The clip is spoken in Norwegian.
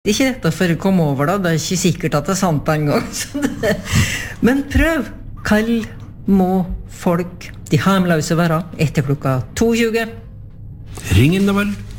Det ikke dette for å komme over da, det ikke sikkert at det sant en gang. Men prøv, kall må folk, de harmløse være, etter klokka 22. Ring inn da vel.